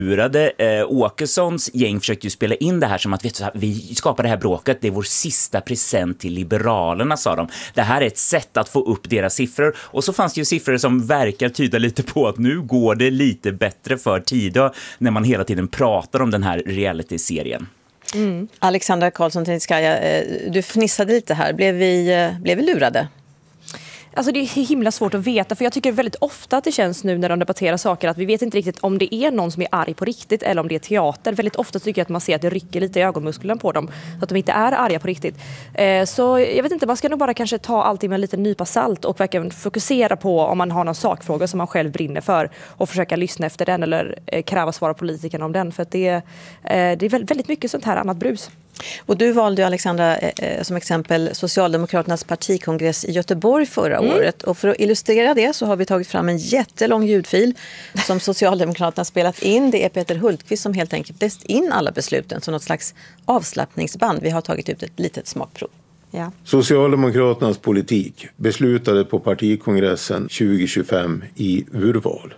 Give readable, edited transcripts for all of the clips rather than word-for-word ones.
lurade. Åkessons gäng försökte ju spela in det här som att vi skapar det här bråket, det är vår sista present till Liberalerna, sa de. Det här är ett sätt att få upp deras siffror. Och så fanns det ju siffror som verkar tyda lite på att nu går det lite bättre för Tidö när man hela tiden pratar om den här reality-serien. Alexandra Karlsson-Tinskaya, du fnissade lite här. Blev vi lurade? Alltså det är himla svårt att veta, för jag tycker väldigt ofta att det känns nu när de debatterar saker att vi vet inte riktigt om det är någon som är arg på riktigt eller om det är teater. Väldigt ofta tycker jag att man ser att det rycker lite i ögonmusklerna på dem så att de inte är arga på riktigt. Så jag vet inte, man ska nog bara kanske ta allting med en liten nypa salt och verkligen fokusera på om man har någon sakfråga som man själv brinner för och försöka lyssna efter den eller kräva svar av politikerna om den, för att det är väldigt mycket sånt här annat brus. Och du valde ju, Alexandra, som exempel Socialdemokraternas partikongress i Göteborg förra året. Och för att illustrera det så har vi tagit fram en jättelång ljudfil som Socialdemokraterna spelat in. Det är Peter Hultqvist som helt enkelt läst in alla besluten som något slags avslappningsband. Vi har tagit ut ett litet smakprov. Ja. Socialdemokraternas politik beslutade på partikongressen 2025 i urval.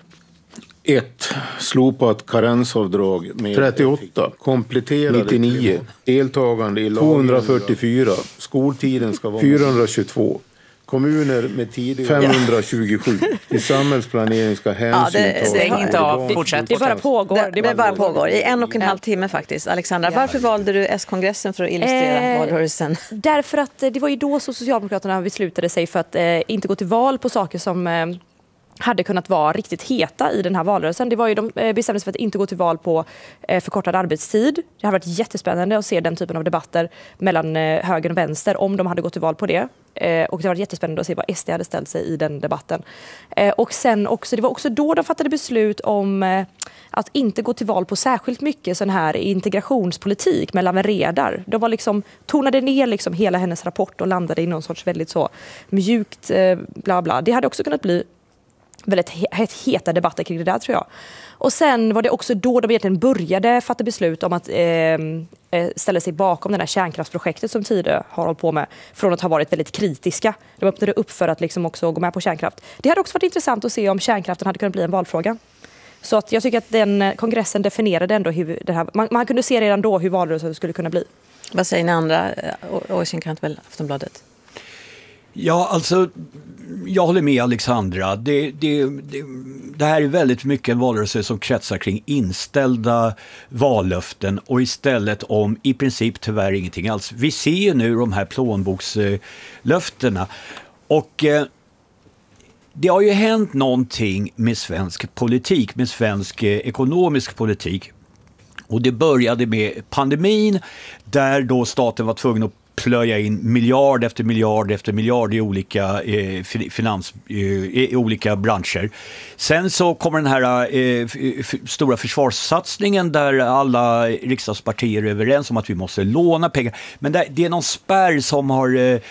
1. Slopat karensavdrag med 38. Kompletterade 99. Deltagande i 244. Skoltiden ska vara 422. Kommuner med tidigare 527. I samhällsplanering ska hänsyn tas. Stäng inte av. Fortsätt. Det bara pågår. Det bara pågår. I 1,5 timme faktiskt. Alexandra, varför valde du S-kongressen för att illustrera valrörelsen? Därför att det var ju då så Socialdemokraterna beslutade sig för att inte gå till val på saker som hade kunnat vara riktigt heta i den här valrörelsen. Det var ju, de bestämde sig för att inte gå till val på förkortad arbetstid. Det har varit jättespännande att se den typen av debatter mellan höger och vänster om de hade gått till val på det. Och det var jättespännande att se vad SD hade ställt sig i den debatten. Och sen också, det var också då de fattade beslut om att inte gå till val på särskilt mycket sån här integrationspolitik mellan redar. De var liksom, tonade ner liksom hela hennes rapport och landade i någon sorts väldigt så mjukt bla bla. Det hade också kunnat bli väldigt heta debatter kring det där, tror jag. Och sen var det också då de egentligen började fatta beslut om att ställa sig bakom det här kärnkraftsprojektet som Tidö har hållit på med, från att ha varit väldigt kritiska. De öppnade upp för att liksom också gå med på kärnkraft. Det hade också varit intressant att se om kärnkraften hade kunnat bli en valfråga. Så att jag tycker att den kongressen definierade ändå hur det här, man kunde se redan då hur valrörelsen skulle kunna bli. Vad säger ni andra? Oisin Cantwell, Aftonbladet. Ja, alltså, jag håller med Alexandra. Det här är väldigt mycket en valrörelse som kretsar kring inställda vallöften och istället om i princip tyvärr ingenting alls. Vi ser ju nu de här plånbokslöftena och det har ju hänt någonting med svensk politik, med svensk ekonomisk politik. Och det började med pandemin där då staten var tvungen att plöja in miljard efter miljard efter miljard i olika i olika branscher. Sen så kommer den här stora försvarssatsningen där alla riksdagspartier är överens om att vi måste låna pengar. Men det är någon spärr som har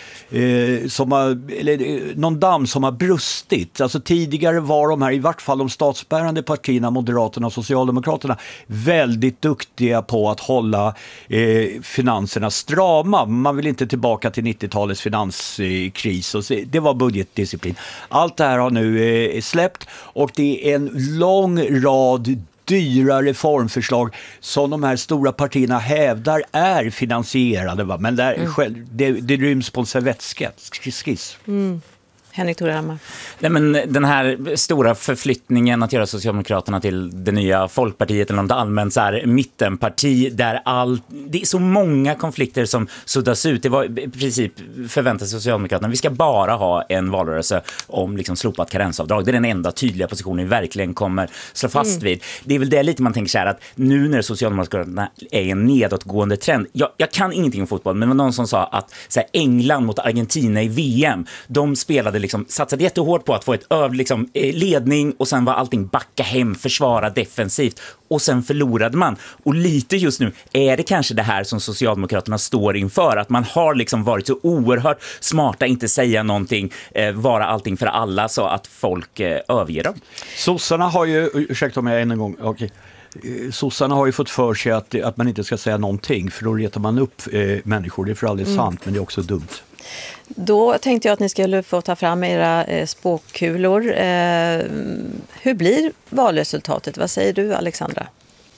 eller någon damm som har brustit. Alltså tidigare var de här, i vart fall de statsbärande partierna, Moderaterna och Socialdemokraterna, väldigt duktiga på att hålla finanserna strama. Man vill inte tillbaka till 90-talets finanskris. Och det var budgetdisciplin. Allt det här har nu släppt och det är en lång rad dyra reformförslag som de här stora partierna hävdar är finansierade. Va? Men det ryms på en servettskiss. Henrik Torhammar. Nej, men den här stora förflyttningen att göra Socialdemokraterna till det nya Folkpartiet eller något allmänt så här mittenparti där det är så många konflikter som suddas ut. Det var i princip förväntat Socialdemokraterna. Vi ska bara ha en valrörelse om liksom slopat karensavdrag. Det är den enda tydliga positionen vi verkligen kommer slå fast vid. Det är väl det lite man tänker så här att nu när Socialdemokraterna är en nedåtgående trend. Jag kan ingenting om fotboll, men det var någon som sa att så här, England mot Argentina i VM, de spelade liksom, satsade jättehårt på att få ett ledning och sen var allting backa hem, försvara defensivt och sen förlorade man. Och lite just nu är det kanske det här som Socialdemokraterna står inför, att man har liksom varit så oerhört smarta, inte säga någonting, vara allting för alla så att folk överger dem. Sossarna har ju, ursäkta mig en gång, okej. Sossarna har ju fått för sig att man inte ska säga någonting för då retar man upp människor. Det är för aldrig sant, men det är också dumt. Då tänkte jag att ni skulle få ta fram era spåkulor. Hur blir valresultatet? Vad säger du, Alexandra?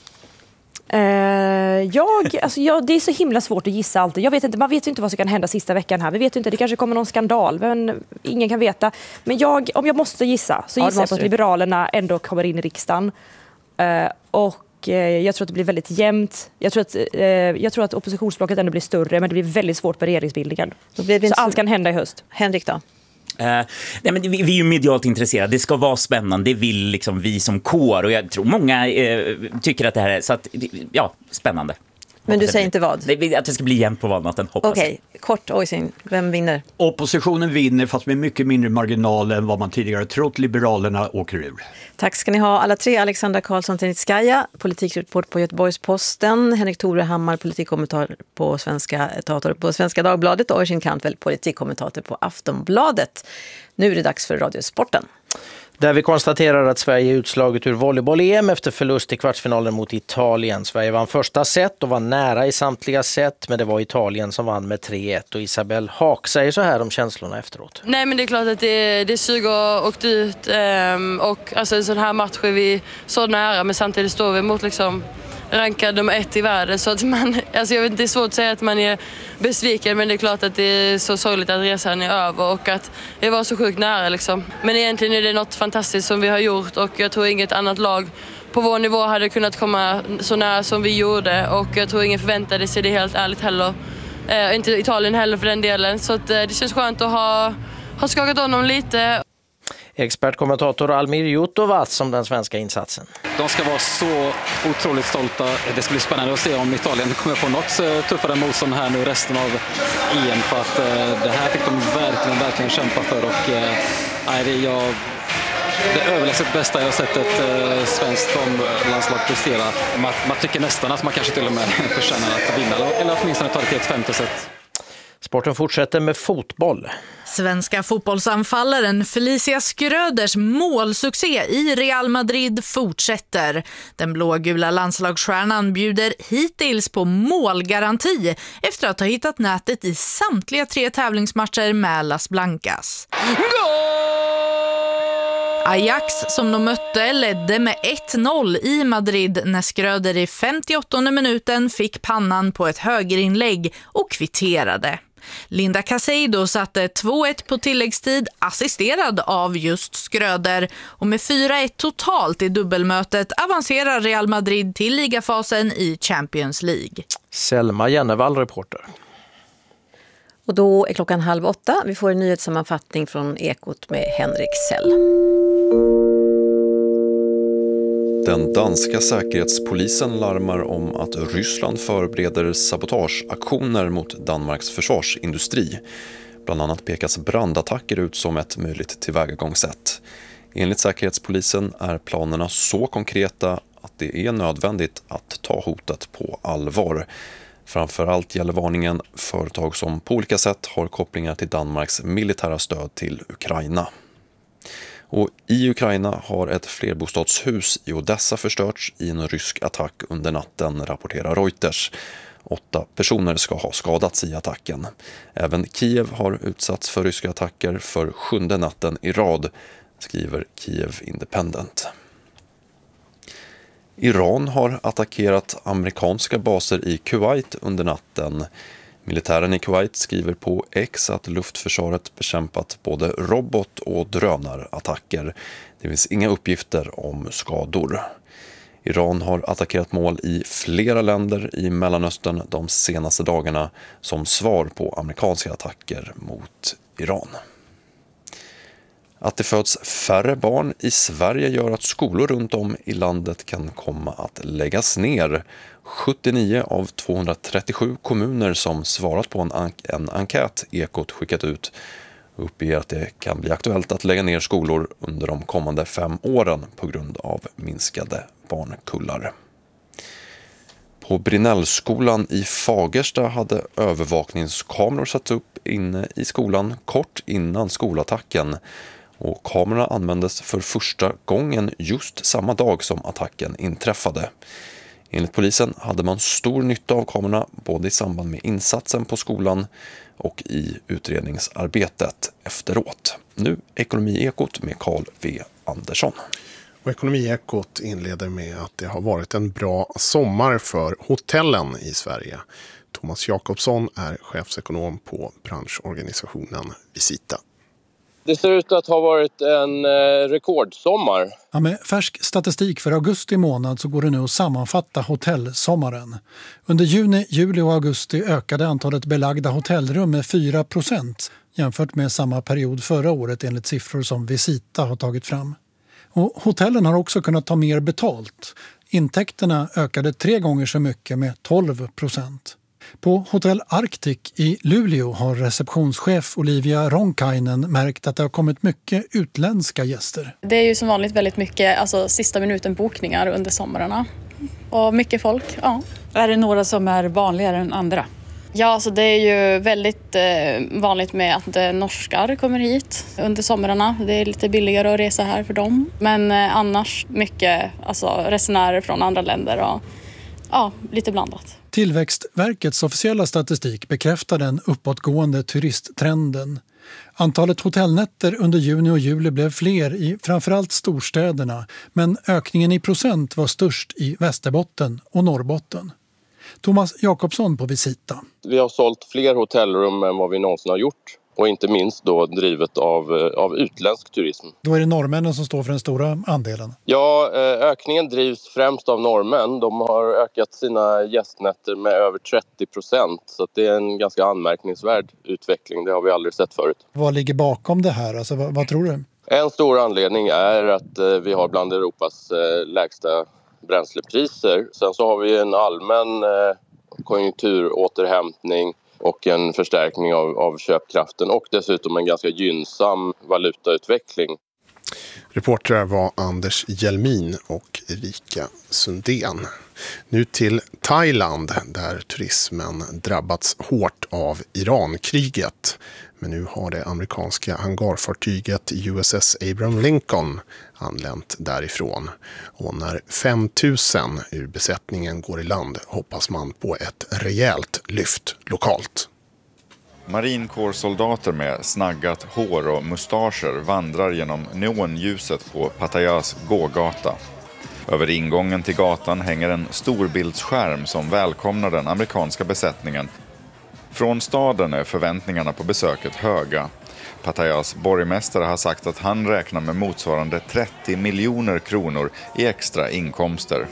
Det är så himla svårt att gissa alltid. Man vet ju inte vad som kan hända sista veckan här. Vi vet ju inte, det kanske kommer någon skandal, men ingen kan veta. Men om jag måste gissa, så gissar jag på att Liberalerna ändå kommer in i riksdagen. Och jag tror att det blir väldigt jämnt. Jag tror att oppositionsblocket ändå blir större, men det blir väldigt svårt på regeringsbildningen. Så allt kan hända i höst. Henrik då? Nej, men vi är ju medialt intresserade. Det ska vara spännande. Det vill liksom vi som kår. Och jag tror många tycker att det här är så att, spännande. Men du säger inte vad? Att det ska bli jämnt på valnatten, hoppas Okej, kort, Oisin. Vem vinner? Oppositionen vinner, fast med mycket mindre marginal än vad man tidigare trott. Liberalerna åker ur. Tack ska ni ha alla tre. Alexandra Karlsson Tenitskaya, politikreporter på Göteborgs-Posten. Henrik Torehammar, politikkommentator på Svenska Dagbladet. Och Oisin Kantvel, politikkommentator på Aftonbladet. Nu är det dags för Radiosporten. Där vi konstaterar att Sverige är utslaget ur volleyboll-EM efter förlust i kvartsfinalen mot Italien. Sverige vann första set och var nära i samtliga set, men det var Italien som vann med 3-1. Och Isabelle Haak säger så här om känslorna efteråt. Nej, men det är klart att det suger och åkt ut. Och alltså, en sån här match är vi så nära, men samtidigt står vi mot rankad nummer 1 i världen. Så att jag vet inte, det är svårt att säga att man är besviken, men det är klart att det är så sorgligt att resan är över och att det var så sjukt nära . Men egentligen är det något fantastiskt som vi har gjort, och jag tror inget annat lag på vår nivå hade kunnat komma så nära som vi gjorde, och jag tror ingen förväntade sig det helt ärligt heller. Inte Italien heller för den delen, så att, det känns skönt att ha skakat honom lite. Expertkommentator Almir Jutovas om den svenska insatsen. De ska vara så otroligt stolta. Det ska bli spännande att se om Italien kommer få något tuffare motstånd här nu resten av EM, för att det här fick de verkligen kämpa för, och det är överlägset bästa jag har sett ett svenskt landslag prestera. Man tycker nästan att man kanske till och med förtjänar att vinna, eller åtminstone ta det till ett femte set. Sporten fortsätter med fotboll. Svenska fotbollsanfallaren Felicia Schröders målsuccé i Real Madrid fortsätter. Den blågula landslagsstjärnan bjuder hittills på målgaranti efter att ha hittat nätet i samtliga 3 tävlingsmatcher med Las Blancas. Ajax, som de mötte, ledde med 1-0 i Madrid när Schröder i 58:e minuten fick pannan på ett högerinlägg och kvitterade. Linda Caseido satte 2-1 på tilläggstid, assisterad av just Schröder, och med 4-1 totalt i dubbelmötet avancerar Real Madrid till ligafasen i Champions League. Selma Jennevall, reporter. Och då är klockan 7:30. Vi får en nyhetssammanfattning från Ekot med Henrik Sell. Den danska säkerhetspolisen larmar om att Ryssland förbereder sabotageaktioner mot Danmarks försvarsindustri. Bland annat pekas brandattacker ut som ett möjligt tillvägagångssätt. Enligt säkerhetspolisen är planerna så konkreta att det är nödvändigt att ta hotet på allvar. Framförallt gäller varningen företag som på olika sätt har kopplingar till Danmarks militära stöd till Ukraina. Och i Ukraina har ett flerbostadshus i Odessa förstörts i en rysk attack under natten, rapporterar Reuters. 8 personer ska ha skadats i attacken. Även Kiev har utsatts för ryska attacker för 7:e natten i rad, skriver Kiev Independent. Iran har attackerat amerikanska baser i Kuwait under natten. Militären i Kuwait skriver på X att luftförsvaret bekämpat både robot- och drönarattacker. Det finns inga uppgifter om skador. Iran har attackerat mål i flera länder i Mellanöstern de senaste dagarna som svar på amerikanska attacker mot Iran. Att det föds färre barn i Sverige gör att skolor runt om i landet kan komma att läggas ner. 79 av 237 kommuner som svarat på en enkät Ekot skickat ut uppger att det kan bli aktuellt att lägga ner skolor under de kommande 5 åren på grund av minskade barnkullar. På Brinnellskolan i Fagersta hade övervakningskameror satts upp inne i skolan kort innan skolattacken. Och kamerorna användes för första gången just samma dag som attacken inträffade. Enligt polisen hade man stor nytta av kamerorna både i samband med insatsen på skolan och i utredningsarbetet efteråt. Nu Ekonomi-ekot med Carl V. Andersson. Och Ekonomiekot inleder med att det har varit en bra sommar för hotellen i Sverige. Thomas Jakobsson är chefsekonom på branschorganisationen Visita. Det ser ut att ha varit en rekordsommar. Ja, med färsk statistik för augusti månad så går det nu att sammanfatta hotellsommaren. Under juni, juli och augusti ökade antalet belagda hotellrum med 4% jämfört med samma period förra året enligt siffror som Visita har tagit fram. Och hotellen har också kunnat ta mer betalt. Intäkterna ökade 3 gånger så mycket med 12%. På Hotell Arctic i Luleå har receptionschef Olivia Ronkainen märkt att det har kommit mycket utländska gäster. Det är ju som vanligt väldigt mycket sista minuten bokningar under sommarna. Och mycket folk, ja. Är det några som är vanligare än andra? Ja, alltså det är ju väldigt vanligt med att norskar kommer hit under sommarna. Det är lite billigare att resa här för dem. Men annars mycket resenärer från andra länder och lite blandat. Tillväxtverkets officiella statistik bekräftar den uppåtgående turisttrenden. Antalet hotellnätter under juni och juli blev fler i framförallt storstäderna, men ökningen i procent var störst i Västerbotten och Norrbotten. Thomas Jakobsson på Visita. Vi har sålt fler hotellrum än vad vi någonsin har gjort. Och inte minst då drivet av utländsk turism. Då är det norrmännen som står för den stora andelen? Ja, ökningen drivs främst av norrmän. De har ökat sina gästnätter med över 30%. Så det är en ganska anmärkningsvärd utveckling. Det har vi aldrig sett förut. Vad ligger bakom det här? Alltså, vad tror du? En stor anledning är att vi har bland Europas lägsta bränslepriser. Sen så har vi en allmän konjunkturåterhämtning och en förstärkning av köpkraften och dessutom en ganska gynnsam valutautveckling. Reportrar var Anders Hjelmin och Erika Sundén. Nu till Thailand där turismen drabbats hårt av Irankriget. Men nu har det amerikanska hangarfartyget USS Abraham Lincoln anlänt därifrån. Och när 5 000 ur besättningen går i land hoppas man på ett rejält lyft lokalt. Marinkårssoldater med snaggat hår och mustascher vandrar genom neonljuset på Pattayas gågata. Över ingången till gatan hänger en storbildsskärm som välkomnar den amerikanska besättningen. Från staden är förväntningarna på besöket höga. Pattayas borgmästare har sagt att han räknar med motsvarande 30 miljoner kronor i extra inkomster.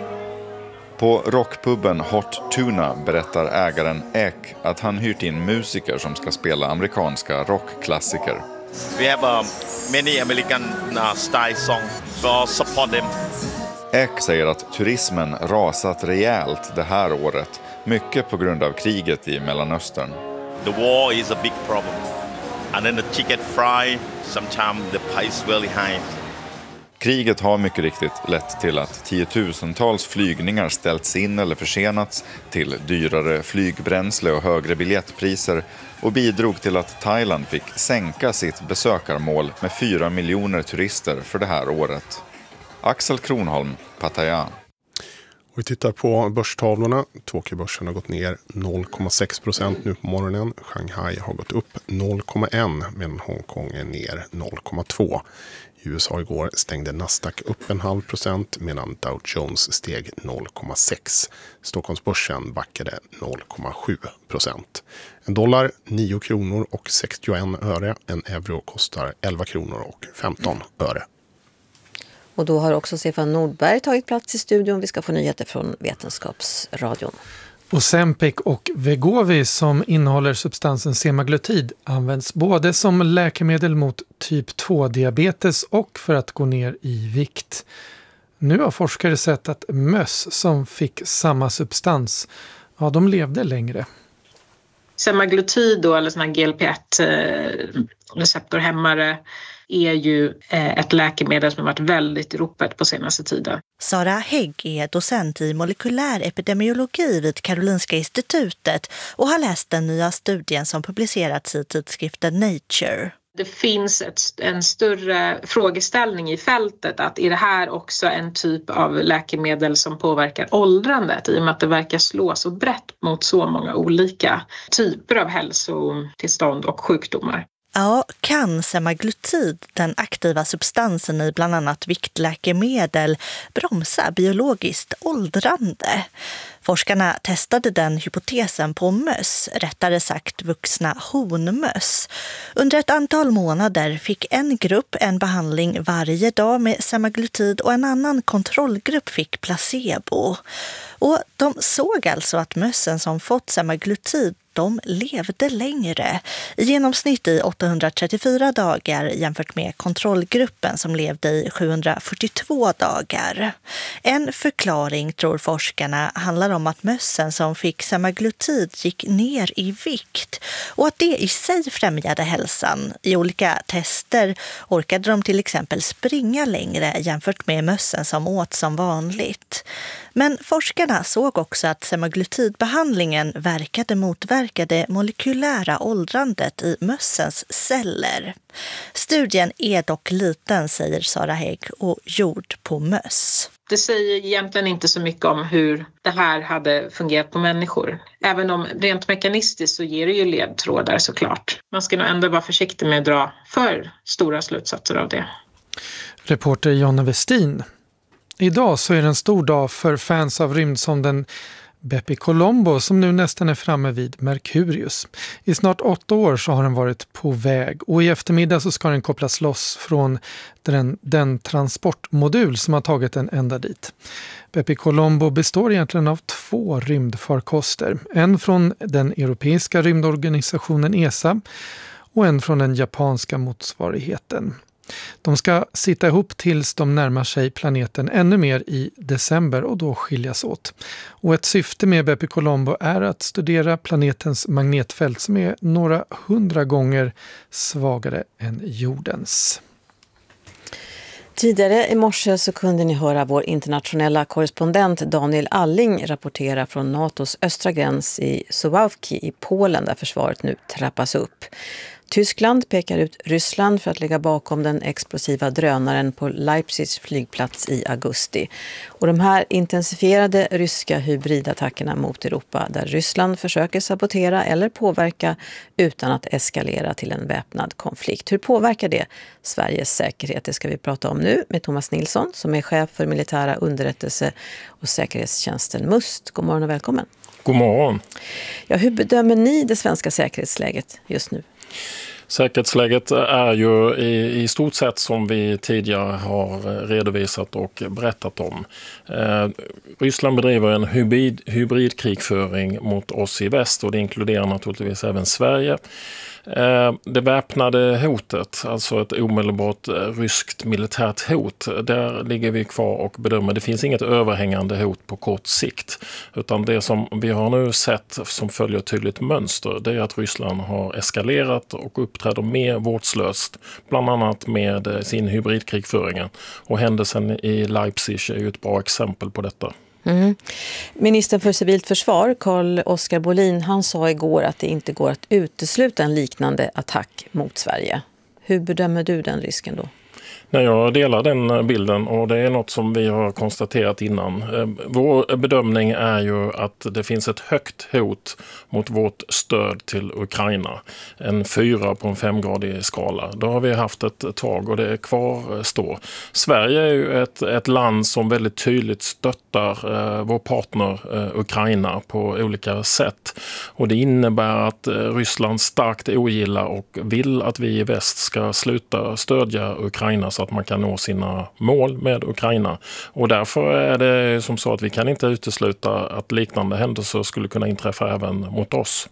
På rockpubben Hot Tuna berättar ägaren Ek att han hyrt in musiker som ska spela amerikanska rockklassiker. We have many American style song for support them. Ek säger att turismen rasat rejält det här året, mycket på grund av kriget i Mellanöstern. The war is a big problem. And then the ticket fry, sometimes the price really high. Kriget har mycket riktigt lett till att tiotusentals flygningar ställts in eller försenats, till dyrare flygbränsle och högre biljettpriser och bidrog till att Thailand fick sänka sitt besökarmål med 4 miljoner turister för det här året. Axel Kronholm, Pattaya. Vi tittar på börstavlorna. Tokyobörsen har gått ner 0,6% nu på morgonen. Shanghai har gått upp 0,1 medan Hongkong är ner 0,2. I USA igår stängde Nasdaq upp 0,5% medan Dow Jones steg 0,6. Stockholmsbörsen backade 0,7%. En dollar 9 kronor och 61 öre. En euro kostar 11 kronor och 15 öre. Och då har också Stefan Nordberg tagit plats i studion. Vi ska få nyheter från Vetenskapsradion. Ozempic och Wegovy som innehåller substansen semaglutid används både som läkemedel mot typ 2-diabetes och för att gå ner i vikt. Nu har forskare sett att möss som fick samma substans, de levde längre. Semaglutid då, eller såna GLP-1 receptorhämmare är ju ett läkemedel som har varit väldigt i ropet på senaste tiden. Sara Hägg är docent i molekylär epidemiologi vid Karolinska institutet och har läst den nya studien som publicerats i tidskriften Nature. Det finns en större frågeställning i fältet, att är det här också en typ av läkemedel som påverkar åldrandet, i och med att det verkar slå så brett mot så många olika typer av hälsotillstånd och sjukdomar. Ja, kan semaglutid, den aktiva substansen i bland annat viktläkemedel, bromsa biologiskt åldrande? Forskarna testade den hypotesen på möss, rättare sagt vuxna honmöss. Under ett antal månader fick en grupp en behandling varje dag med semaglutid och en annan kontrollgrupp fick placebo. Och de såg alltså att mössen som fått semaglutid, de levde längre, i genomsnitt i 834 dagar jämfört med kontrollgruppen som levde i 742 dagar. En förklaring, tror forskarna, handlar om att mössen som fick semaglutid gick ner i vikt och att det i sig främjade hälsan. I olika tester orkade de till exempel springa längre jämfört med mössen som åt som vanligt. Men forskarna såg också att semaglutidbehandlingen motverkade det molekylära åldrandet i mössens celler. Studien är dock liten, säger Sara Hägg, och gjord på möss. Det säger egentligen inte så mycket om hur det här hade fungerat på människor. Även om rent mekanistiskt så ger det ju ledtrådar såklart. Man ska nog ändå vara försiktig med att dra för stora slutsatser av det. Reporter Jonna Westin. Idag så är det en stor dag för fans av rymdsonden Bepi Colombo som nu nästan är framme vid Merkurius. I snart 8 år så har den varit på väg och i eftermiddag så ska den kopplas loss från den transportmodul som har tagit den ända dit. Bepi Colombo består egentligen av 2 rymdfarkoster. En från den europeiska rymdorganisationen ESA och en från den japanska motsvarigheten. De ska sitta ihop tills de närmar sig planeten ännu mer i december och då skiljas åt. Och ett syfte med Bepi Colombo är att studera planetens magnetfält som är några 100 gånger svagare än jordens. Tidigare i morse så kunde ni höra vår internationella korrespondent Daniel Alling rapportera från NATOs östra gräns i Suwałki i Polen där försvaret nu trappas upp. Tyskland pekar ut Ryssland för att ligga bakom den explosiva drönaren på Leipzigs flygplats i augusti. Och de här intensifierade ryska hybridattackerna mot Europa där Ryssland försöker sabotera eller påverka utan att eskalera till en väpnad konflikt. Hur påverkar det Sveriges säkerhet? Det ska vi prata om nu med Thomas Nilsson som är chef för militära underrättelse- och säkerhetstjänsten MUST. God morgon och välkommen. God morgon. Ja, hur bedömer ni det svenska säkerhetsläget just nu? Säkerhetsläget är ju i stort sett som vi tidigare har redovisat och berättat om. Ryssland bedriver en hybridkrigföring mot oss i väst och det inkluderar naturligtvis även Sverige. Det väpnade hotet, alltså ett omedelbart ryskt militärt hot, där ligger vi kvar och bedömer. Det finns inget överhängande hot på kort sikt, utan det som vi har nu sett som följer ett tydligt mönster, det är att Ryssland har eskalerat och uppträder mer vårdslöst, bland annat med sin hybridkrigföring. Och händelsen i Leipzig är ju ett bra exempel på detta. Mm. Ministern för civilt försvar, Carl-Oskar Bolin, han sa igår att det inte går att utesluta en liknande attack mot Sverige. Hur bedömer du den risken då? Nej, jag delar den bilden och det är något som vi har konstaterat innan. Vår bedömning är ju att det finns ett högt hot mot vårt stöd till Ukraina. En 4 på en 5-gradig skala. Då har vi haft ett tag och det kvarstår. Sverige är ju ett land som väldigt tydligt stöttar vår partner Ukraina på olika sätt. Och det innebär att Ryssland starkt ogillar och vill att vi i väst ska sluta stödja Ukraina så att man kan nå sina mål med Ukraina. Och därför är det som så att vi kan inte utesluta att liknande händelser skulle kunna inträffa även mot oss.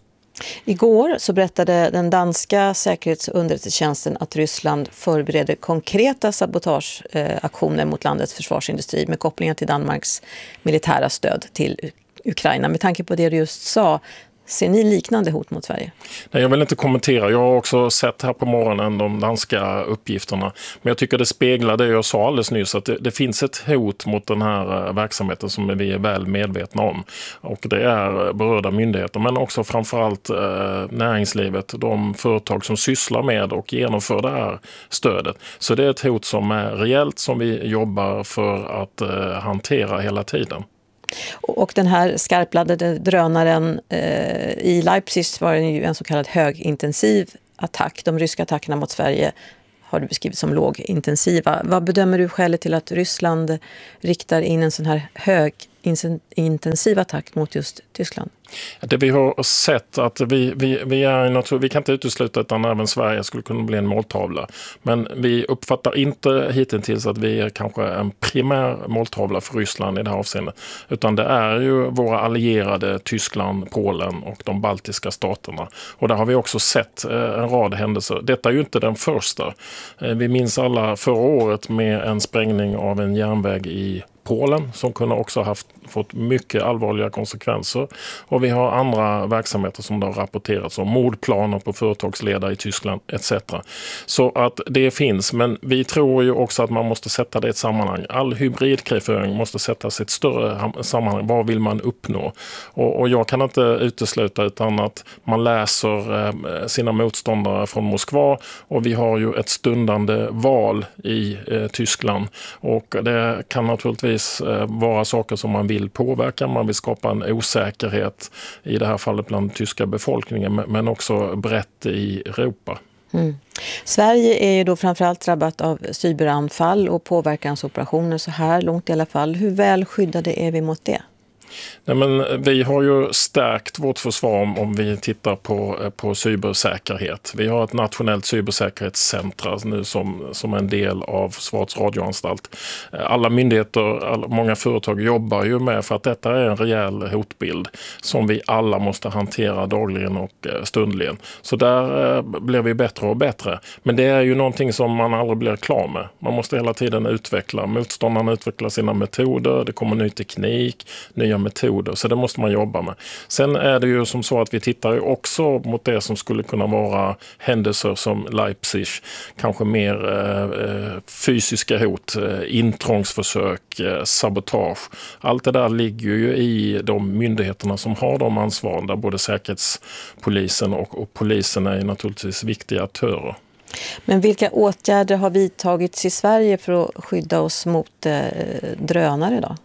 Igår så berättade den danska säkerhetsunderrättelsetjänsten att Ryssland förbereder konkreta sabotageaktioner mot landets försvarsindustri med kopplingar till Danmarks militära stöd till Ukraina. Med tanke på det du just sa, ser ni liknande hot mot Sverige? Nej, jag vill inte kommentera. Jag har också sett här på morgonen de danska uppgifterna. Men jag tycker det speglar det jag sa alldeles nyss. Att det finns ett hot mot den här verksamheten som vi är väl medvetna om. Och det är berörda myndigheter men också framförallt näringslivet. De företag som sysslar med och genomför det här stödet. Så det är ett hot som är reellt som vi jobbar för att hantera hela tiden. Och den här skarpladdade drönaren i Leipzig var ju en så kallad högintensiv attack. De ryska attackerna mot Sverige har du beskrivit som lågintensiva. Vad bedömer du skälet till att Ryssland riktar in en sån här högintensiv attack mot just Tyskland? Det vi har sett att vi kan inte utesluta att även Sverige skulle kunna bli en måltavla. Men vi uppfattar inte hittills att vi är kanske en primär måltavla för Ryssland i det här avseendet. Utan det är ju våra allierade Tyskland, Polen och de baltiska staterna. Och där har vi också sett en rad händelser. Detta är ju inte den första. Vi minns alla förra året med en sprängning av en järnväg i Polen som kunde också fått mycket allvarliga konsekvenser. Och vi har andra verksamheter som det har rapporterats om, mordplaner på företagsledare i Tyskland etc. Så att det finns, men vi tror ju också att man måste sätta det i ett sammanhang. All hybridkrigföring måste sättas i ett större sammanhang. Vad vill man uppnå? Och jag kan inte utesluta utan att man läser sina motståndare från Moskva, och vi har ju ett stundande val i Tyskland, och det kan naturligtvis vara saker som man vill påverka. Man vill skapa en osäkerhet i det här fallet bland den tyska befolkningen, men också brett i Europa. Sverige är ju då framförallt drabbat av cyberanfall och påverkansoperationer så här långt i alla fall. Hur väl skyddade är vi mot det? Nej, men vi har ju stärkt vårt försvar om vi tittar på cybersäkerhet. Vi har ett nationellt cybersäkerhetscentra nu som en del av Försvarets radioanstalt. Alla myndigheter, många företag jobbar ju med, för att detta är en rejäl hotbild som vi alla måste hantera dagligen och stundligen. Så där blir vi bättre och bättre. Men det är ju någonting som man aldrig blir klar med. Man måste hela tiden utveckla. Motståndarna utvecklar sina metoder, det kommer ny teknik, nya metoder, så det måste man jobba med. Sen är det ju som så att vi tittar ju också mot det som skulle kunna vara händelser som Leipzig, kanske mer fysiska hot, intrångsförsök, sabotage. Allt det där ligger ju i de myndigheterna som har de ansvaren, där både säkerhetspolisen och polisen är naturligtvis viktiga aktörer. Men vilka åtgärder har vidtagits i Sverige för att skydda oss mot drönare då?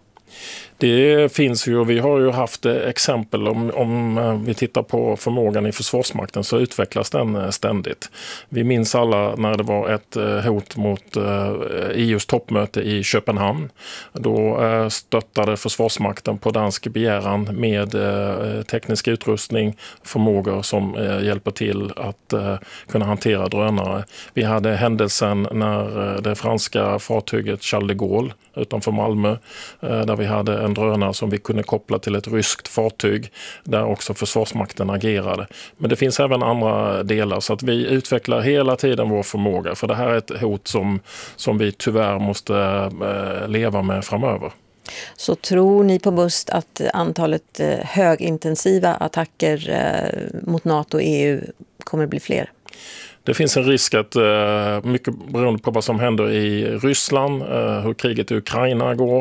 Det finns ju, och vi har ju haft exempel om vi tittar på förmågan i Försvarsmakten, så utvecklas den ständigt. Vi minns alla när det var ett hot mot EUs toppmöte i Köpenhamn. Då stöttade Försvarsmakten på dansk begäran med teknisk utrustning, förmågor som hjälper till att kunna hantera drönare. Vi hade händelsen när det franska fartyget Charles de Gaulle utanför Malmö, där vi hade en drönare som vi kunde koppla till ett ryskt fartyg, där också Försvarsmakten agerade. Men det finns även andra delar, så att vi utvecklar hela tiden vår förmåga, för det här är ett hot som vi tyvärr måste leva med framöver. Så tror ni på Must att antalet högintensiva attacker mot NATO och EU kommer att bli fler? Det finns en risk att, mycket beroende på vad som händer i Ryssland, hur kriget i Ukraina går,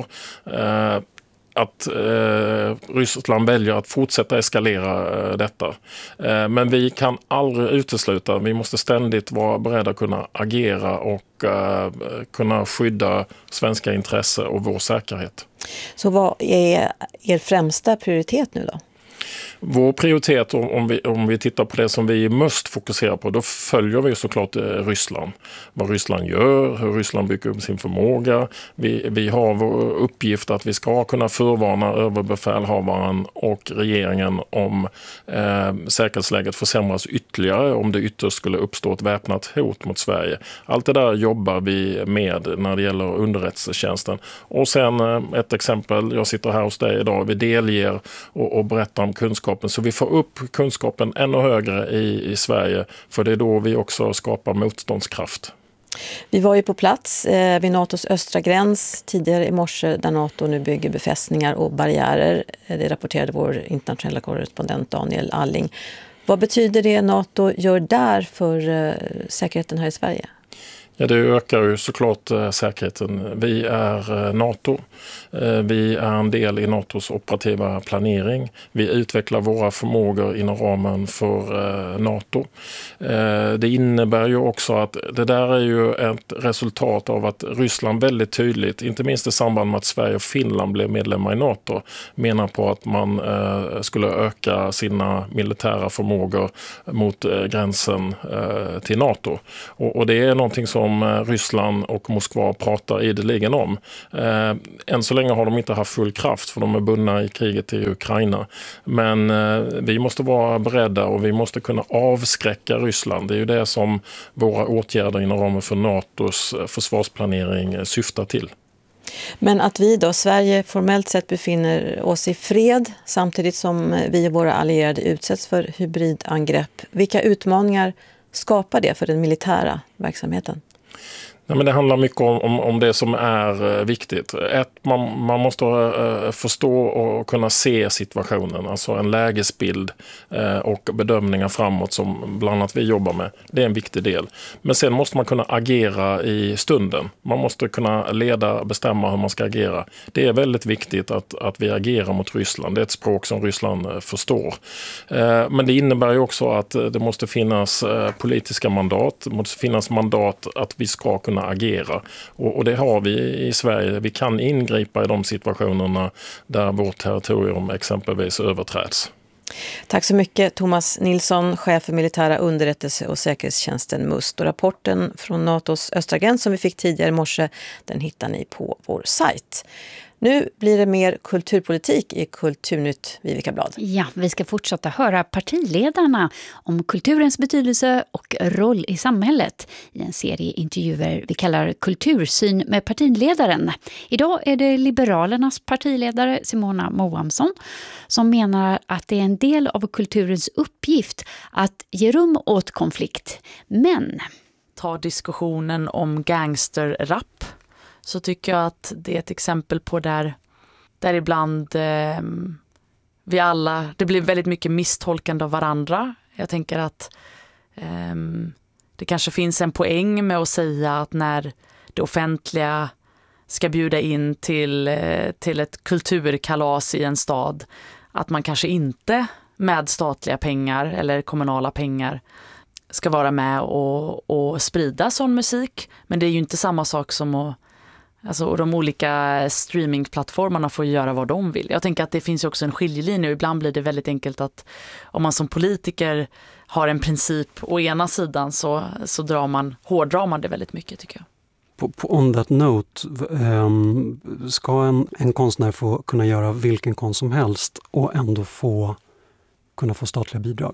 att Ryssland väljer att fortsätta eskalera detta. Men vi kan aldrig utesluta, vi måste ständigt vara beredda att kunna agera och kunna skydda svenska intressen och vår säkerhet. Så vad är er främsta prioritet nu då? Vår prioritet, om vi tittar på det som vi måste fokusera på, då följer vi såklart Ryssland. Vad Ryssland gör, hur Ryssland bygger upp sin förmåga. Vi har vår uppgift att vi ska kunna förvarna överbefälhavaren och regeringen om säkerhetsläget försämras ytterligare, om det ytterst skulle uppstå ett väpnat hot mot Sverige. Allt det där jobbar vi med när det gäller underrättelsetjänsten. Och sen ett exempel, jag sitter här hos dig idag, vi delger och berättar om kunskap, så vi får upp kunskapen ännu högre i Sverige, för det är då vi också skapar motståndskraft. Vi var ju på plats vid NATOs östra gräns tidigare i morse, där NATO nu bygger befästningar och barriärer. Det rapporterade vår internationella korrespondent Daniel Alling. Vad betyder det NATO gör där för säkerheten här i Sverige? Ja, det ökar ju såklart säkerheten. Vi är NATO. Vi är en del i NATOs operativa planering. Vi utvecklar våra förmågor inom ramen för NATO. Det innebär ju också att det där är ju ett resultat av att Ryssland väldigt tydligt, inte minst i samband med att Sverige och Finland blev medlemmar i NATO, menar på att man skulle öka sina militära förmågor mot gränsen till NATO. Och det är någonting som Ryssland och Moskva pratar ideligen om. Än så länge har de inte haft full kraft för de är bundna i kriget i Ukraina. Men vi måste vara beredda och vi måste kunna avskräcka Ryssland. Det är ju det som våra åtgärder inom ramen för NATOs försvarsplanering syftar till. Men att vi då, Sverige, formellt sett befinner oss i fred samtidigt som vi och våra allierade utsätts för hybridangrepp. Vilka utmaningar skapar det för den militära verksamheten? Nej, men det handlar mycket om det som är viktigt. Man måste förstå och kunna se situationen, alltså en lägesbild och bedömningar framåt som bland annat vi jobbar med. Det är en viktig del. Men sen måste man kunna agera i stunden. Man måste kunna leda och bestämma hur man ska agera. Det är väldigt viktigt att vi agerar mot Ryssland. Det är ett språk som Ryssland förstår. Men det innebär ju också att det måste finnas politiska mandat. Det måste finnas mandat att vi ska kunna agera. Och det har vi i Sverige. Vi kan ingripa i de situationerna där vårt territorium exempelvis överträds. Tack så mycket Thomas Nilsson, chef för militära underrättelse- och säkerhetstjänsten MUST. Och rapporten från NATOs östra gräns som vi fick tidigare i morse, den hittar ni på vår sajt. Nu blir det mer kulturpolitik i Kulturnytt, Vivica Blad. Ja, vi ska fortsätta höra partiledarna om kulturens betydelse och roll i samhället i en serie intervjuer vi kallar Kultursyn med partiledaren. Idag är det Liberalernas partiledare Simona Moamsson som menar att det är en del av kulturens uppgift att ge rum åt konflikt. Men ta diskussionen om gangsterrap, så tycker jag att det är ett exempel på där ibland vi alla, det blir väldigt mycket misstolkande av varandra. Jag tänker att det kanske finns en poäng med att säga att när det offentliga ska bjuda in till ett kulturkalas i en stad, att man kanske inte med statliga pengar eller kommunala pengar ska vara med och sprida sån musik. Men det är ju inte samma sak som att och de olika streamingplattformarna får göra vad de vill. Jag tänker att det finns också en skiljelinje och ibland blir det väldigt enkelt att om man som politiker har en princip å ena sidan så hårdrar man det väldigt mycket, tycker jag. On that note, ska en konstnär få kunna göra vilken konst som helst och ändå kunna få statliga bidrag?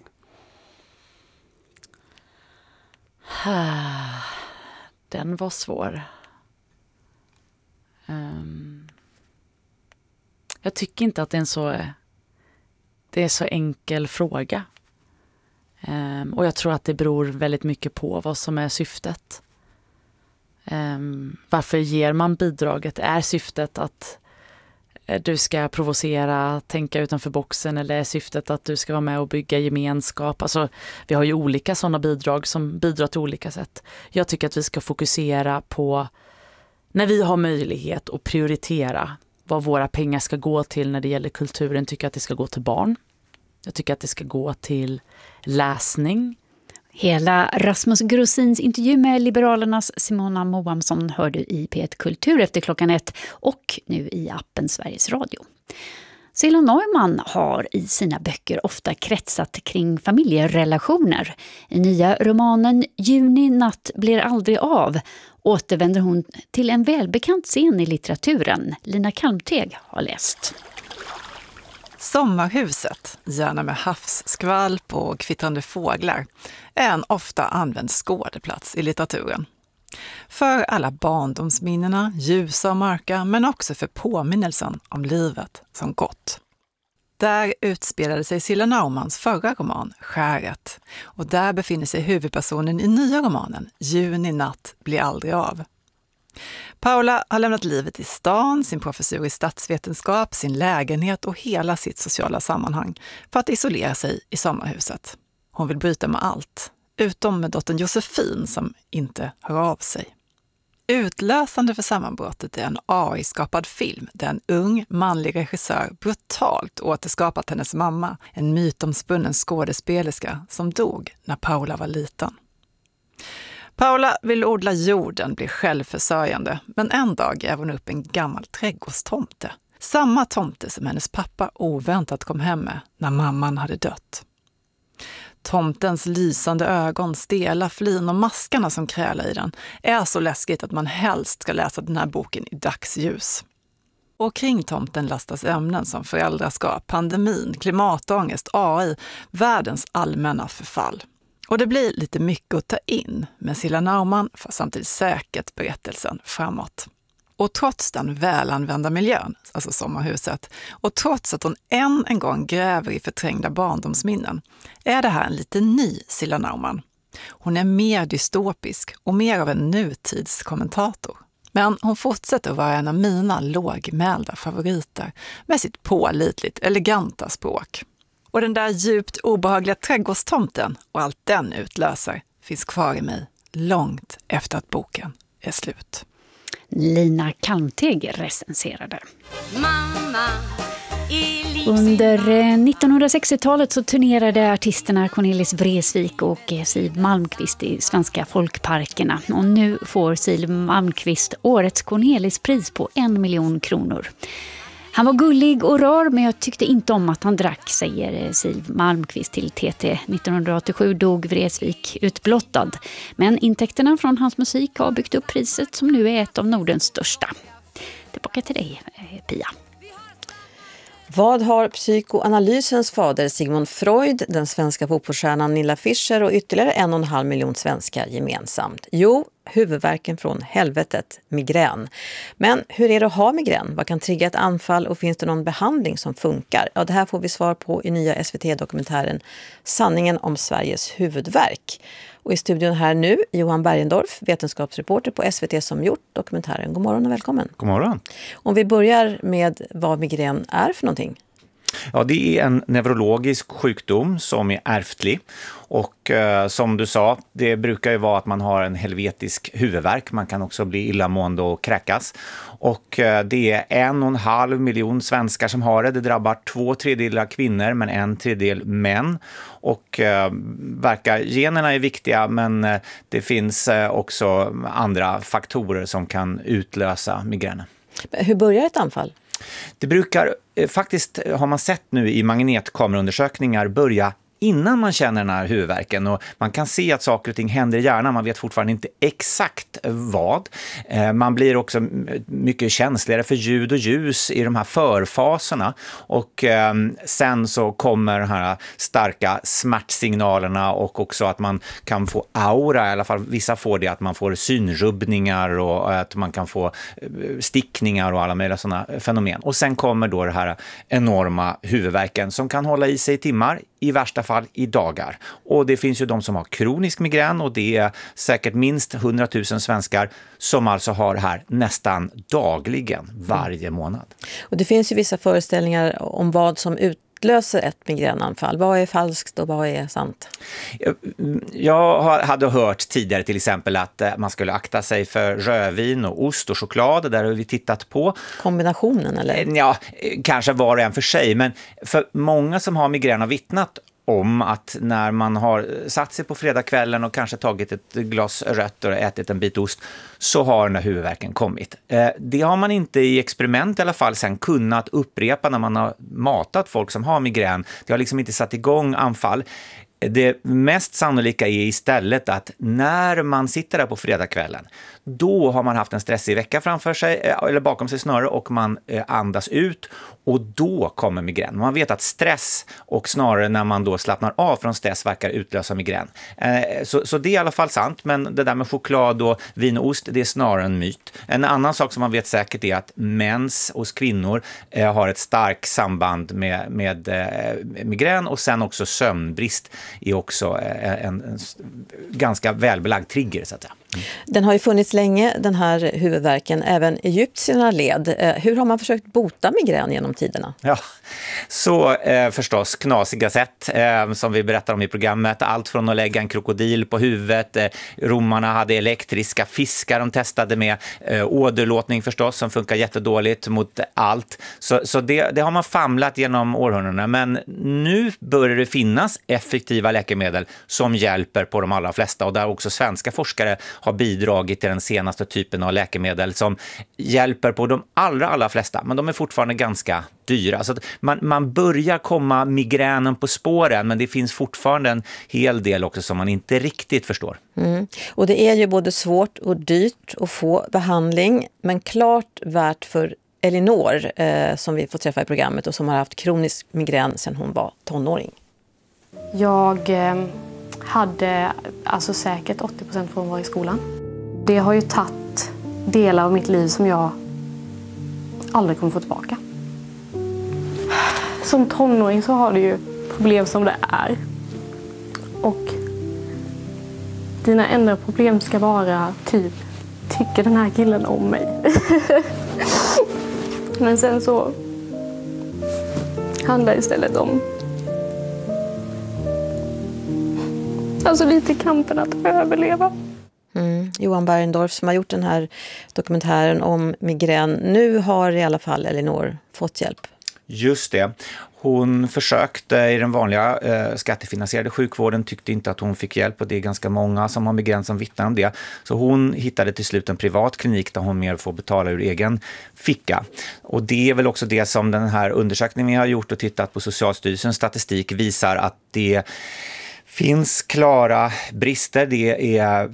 Den var svår. Jag tycker inte att det är en så enkel fråga. Och jag tror att det beror väldigt mycket på vad som är syftet. Varför ger man bidraget? Är syftet att du ska provocera, tänka utanför boxen, eller är syftet att du ska vara med och bygga gemenskap? Alltså, vi har ju olika sådana bidrag som bidrar till olika sätt. Jag tycker att vi ska fokusera på, när vi har möjlighet att prioritera vad våra pengar ska gå till när det gäller kulturen, tycker jag att det ska gå till barn. Jag tycker att det ska gå till läsning. Hela Rasmus Grosins intervju med Liberalernas Simona Moamsson hör du i P1 Kultur efter 1:00 och nu i appen Sveriges Radio. Cilla Neumann har i sina böcker ofta kretsat kring familjerelationer. I nya romanen Juni natt blir aldrig av återvänder hon till en välbekant scen i litteraturen. Lina Kalmteg har läst. Sommarhuset, gärna med havsskvalp och kvittrande fåglar, är en ofta använd skådeplats i litteraturen. För alla barndomsminnena, ljusa och mörka, men också för påminnelsen om livet som gått. Där utspelade sig Cilla Neumanns förra roman, Skäret, och där befinner sig huvudpersonen i nya romanen, Juni natt blir aldrig av. Paula har lämnat livet i stan, sin professur i statsvetenskap, sin lägenhet och hela sitt sociala sammanhang för att isolera sig i sommarhuset. Hon vill bryta med allt, utom med dottern Josefin som inte hör av sig. Utlösande för sammanbrottet är en AI-skapad film där en ung manlig regissör brutalt återskapat hennes mamma, en mytomspunnen skådespelerska som dog när Paula var liten. Paula vill odla jorden, bli självförsörjande, men en dag gräver hon upp en gammal trädgårdstomte. Samma tomte som hennes pappa oväntat kom hem med när mamman hade dött. Tomtens lysande ögon, stela flin och maskarna som krälar i den är så läskigt att man helst ska läsa den här boken i dagsljus. Och kring tomten lastas ämnen som föräldraskap, pandemin, klimatångest, AI, världens allmänna förfall. Och det blir lite mycket att ta in, men Cilla Naumann får samtidigt säkert berättelsen framåt. Och trots den välanvända miljön, alltså sommarhuset, och trots att hon än en gång gräver i förträngda barndomsminnen, är det här en lite ny Cilla Naumann. Hon är mer dystopisk och mer av en nutidskommentator. Men hon fortsätter att vara en av mina lågmälda favoriter med sitt pålitligt, eleganta språk. Och den där djupt obehagliga trädgårdstomten och allt den utlöser finns kvar i mig långt efter att boken är slut. Lina Kalmteg recenserade. Under 1960-talet så turnerade artisterna Cornelis Vreeswijk och Siw Malmkvist i svenska folkparkerna. Och nu får Siw Malmkvist årets Cornelispris på 1 miljon kronor. Han var gullig och rar, men jag tyckte inte om att han drack, säger Siw Malmkvist till TT. 1987 dog Vreeswijk utblottad. Men intäkterna från hans musik har byggt upp priset som nu är ett av Nordens största. Tillbaka till dig, Pia. Vad har psykoanalysens fader Sigmund Freud, den svenska fotbollsstjärnan Nilla Fischer och ytterligare 1,5 miljon svenskar gemensamt? Jo, huvudvärken från helvetet, migrän. Men hur är det att ha migrän? Vad kan trigga ett anfall och finns det någon behandling som funkar? Ja, det här får vi svar på i nya SVT-dokumentären Sanningen om Sveriges huvudvärk. Och i studion här nu, Johan Bergendorf, vetenskapsreporter på SVT som gjort dokumentären. God morgon och välkommen. God morgon. Om vi börjar med vad migrän är för någonting. Ja, det är en neurologisk sjukdom som är ärftlig. Och som du sa, det brukar ju vara att man har en helvetisk huvudvärk. Man kan också bli illamående och kräkas. Och det är 1,5 miljon svenskar som har det. Det drabbar 2/3 kvinnor men 1/3 män. Och generna är viktiga, men det finns också andra faktorer som kan utlösa migränen. Hur börjar ett anfall? Det brukar faktiskt, har man sett nu i magnetkameraundersökningar, börja innan man känner den här huvudvärken, och man kan se att saker och ting händer i hjärnan. Man vet fortfarande inte exakt vad. Man blir också mycket känsligare för ljud och ljus i de här förfaserna, och sen så kommer de här starka smärtsignalerna och också att man kan få aura, i alla fall vissa får det, att man får synrubbningar och att man kan få stickningar och alla möjliga sådana fenomen. Och sen kommer då det här enorma huvudvärken som kan hålla i sig i timmar, i värsta fall i dagar. Och det finns ju de som har kronisk migrän, och det är säkert minst 100 000 svenskar som alltså har det här nästan dagligen varje månad. Och det finns ju vissa föreställningar om vad som utlöser ett migränanfall. Vad är falskt och vad är sant? Jag hade hört tidigare till exempel att man skulle akta sig för rödvin och ost och choklad. Där har vi tittat på. Kombinationen eller? Ja, kanske var och en för sig. Men för många som har migrän har vittnat om att när man har satt sig på fredagskvällen och kanske tagit ett glas rött och ätit en bit ost, så har den här huvudvärken kommit. Det har man inte i experiment i alla fall sen kunnat upprepa när man har matat folk som har migrän. Det har liksom inte satt igång anfall. Det mest sannolika är istället att när man sitter där på fredagskvällen, då har man haft en stressig vecka framför sig, eller bakom sig snarare, och man andas ut, och då kommer migrän. Man vet att stress, och snarare när man då slappnar av från stress, verkar utlösa migrän. Så det är i alla fall sant, men det där med choklad och vin och ost, det är snarare en myt. En annan sak som man vet säkert är att mens hos kvinnor har ett starkt samband med migrän, och sen också sömnbrist är också en ganska välbelagd trigger, så att säga. Den har ju funnits länge, den här huvudvärken, även egyptierna led. Hur har man försökt bota migrän genom tiderna? Ja, så förstås knasiga sätt som vi berättar om i programmet. Allt från att lägga en krokodil på huvudet. Romarna hade elektriska fiskar de testade med. Åderlåtning förstås som funkar jättedåligt mot allt. Så det har man famlat genom århundradena. Men nu börjar det finnas effektiva läkemedel som hjälper på de allra flesta. Och där också svenska forskare har bidragit till den senaste typen av läkemedel som hjälper på de allra flesta. Men de är fortfarande ganska dyra. Så man börjar komma migränen på spåren, men det finns fortfarande en hel del också som man inte riktigt förstår. Och det är ju både svårt och dyrt att få behandling, men klart värt för Elinor som vi får träffa i programmet och som har haft kronisk migrän sedan hon var tonåring. Jag hade alltså säkert 80% frånvaro i skolan. Det har ju tagit delar av mitt liv som jag aldrig kommer få tillbaka. Som tonåring så har du ju problem som det är. Och dina enda problem ska vara typ, tycker den här killen om mig? Men sen så handlar det istället om alltså lite kampen att överleva. Johan Bergendorf som har gjort den här dokumentären om migrän. Nu har i alla fall Elinor fått hjälp. Just det. Hon försökte i den vanliga skattefinansierade sjukvården, tyckte inte att hon fick hjälp och det är ganska många som har migrän som vittnar om det. Så hon hittade till slut en privat klinik där hon mer får betala ur egen ficka. Och det är väl också det som den här undersökningen vi har gjort och tittat på Socialstyrelsens statistik visar att det finns klara brister. Det är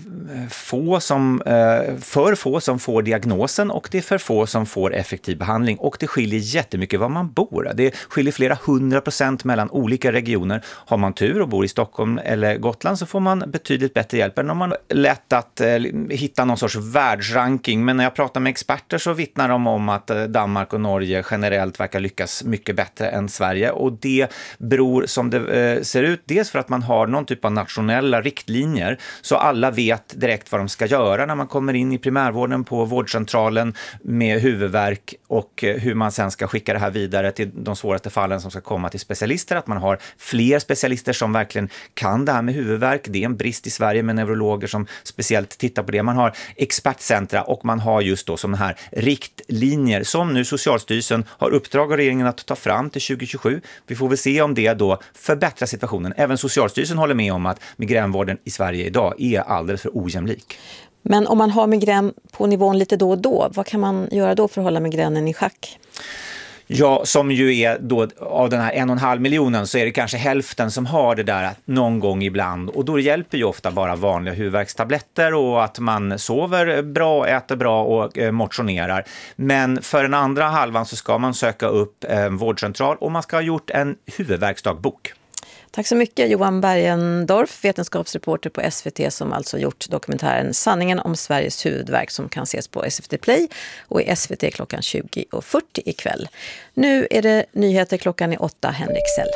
för få som får diagnosen och det är för få som får effektiv behandling. Och det skiljer jättemycket var man bor. Det skiljer flera 100% mellan olika regioner. Har man tur och bor i Stockholm eller Gotland så får man betydligt bättre hjälp än om man lätt att hitta någon sorts världsranking. Men när jag pratar med experter så vittnar de om att Danmark och Norge generellt verkar lyckas mycket bättre än Sverige. Och det beror som det ser ut dels för att man har någon typ av nationella riktlinjer så alla vet direkt vad de ska göra när man kommer in i primärvården på vårdcentralen med huvudvärk och hur man sen ska skicka det här vidare till de svåraste fallen som ska komma till specialister. Att man har fler specialister som verkligen kan det här med huvudvärk. Det är en brist i Sverige med neurologer som speciellt tittar på det. Man har expertcentra och man har just då som här riktlinjer som nu Socialstyrelsen har uppdrag av regeringen att ta fram till 2027. Vi får väl se om det då förbättrar situationen. Även Socialstyrelsen håller med om att migränvården i Sverige idag är alldeles för ojämlik. Men om man har migrän på nivån lite då och då, vad kan man göra då för att hålla migränen i schack? Ja, som ju är då av den här 1,5 miljonen så är det kanske hälften som har det där någon gång ibland. Och då hjälper ju ofta bara vanliga huvudvärkstabletter och att man sover bra, äter bra och motionerar. Men för den andra halvan så ska man söka upp en vårdcentral och man ska ha gjort en huvudvärksdagbok. Tack så mycket Johan Bergendorf, vetenskapsreporter på SVT som alltså gjort dokumentären Sanningen om Sveriges huvudvärk som kan ses på SVT Play och i SVT klockan 20:40 ikväll. Nu är det nyheter klockan är 8, Henrik Sell.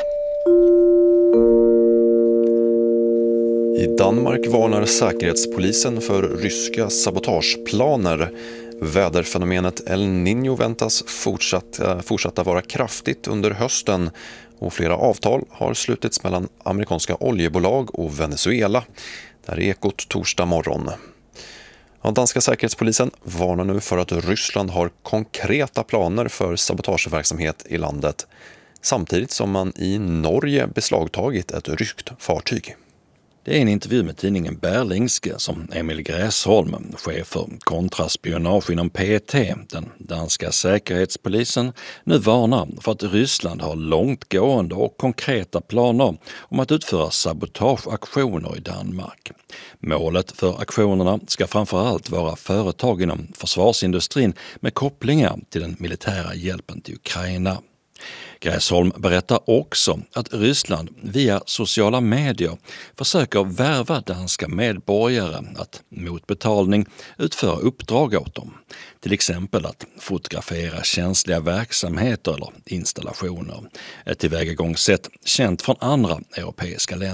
I Danmark varnar säkerhetspolisen för ryska sabotageplaner. Väderfenomenet El Niño väntas fortsätta vara kraftigt under hösten och flera avtal har slutits mellan amerikanska oljebolag och Venezuela. Det här är Ekot torsdag morgon. Den danska säkerhetspolisen varnar nu för att Ryssland har konkreta planer för sabotageverksamhet i landet samtidigt som man i Norge beslagtagit ett ryskt fartyg. Det är en intervju med tidningen Berlingske som Emil Gräsholm, chef för kontraspionage inom PET, den danska säkerhetspolisen, nu varnar för att Ryssland har långtgående och konkreta planer om att utföra sabotageaktioner i Danmark. Målet för aktionerna ska framförallt vara företag inom försvarsindustrin med kopplingar till den militära hjälpen till Ukraina. Gräsholm berättar också att Ryssland via sociala medier försöker värva danska medborgare att mot betalning utföra uppdrag åt dem. Till exempel att fotografera känsliga verksamheter eller installationer. Ett tillvägagångssätt känt från andra europeiska länder.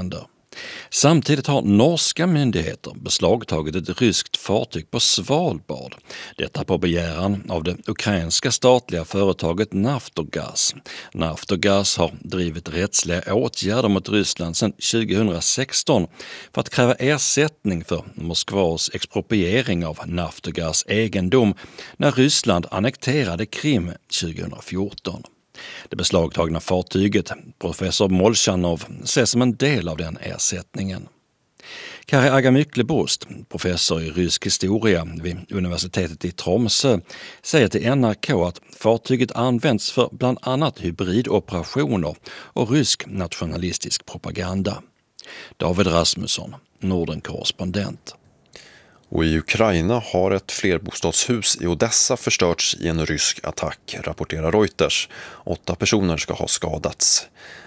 Samtidigt har norska myndigheter beslagtagit ett ryskt fartyg på Svalbard. Detta på begäran av det ukrainska statliga företaget Naftogaz. Naftogaz har drivit rättsliga åtgärder mot Ryssland sedan 2016 för att kräva ersättning för Moskvas expropriering av Naftogaz egendom när Ryssland annekterade Krim 2014. Det beslagtagna fartyget, professor Molchanov, ses som en del av den ersättningen. Kari Agamykle-Bost, professor i rysk historia vid universitetet i Tromsö, säger till NRK att fartyget används för bland annat hybridoperationer och rysk nationalistisk propaganda. David Rasmusson, Norden-korrespondent. Och i Ukraina har ett flerbostadshus i Odessa förstörts i en rysk attack, rapporterar Reuters. 8 personer ska ha skadats.